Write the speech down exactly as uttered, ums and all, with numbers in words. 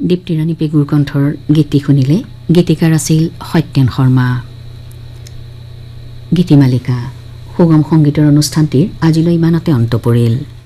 দীপ্তিৰাণী পেগুৰ কণ্ঠৰ গীতি শুনিলে। গীতিকাৰ আছিল সত্যেন শৰ্মা। গীতিমালিকা সুগম সংগীতৰ অনুষ্ঠানটিৰ আজিলৈ ইমানতে অন্ত পৰিল।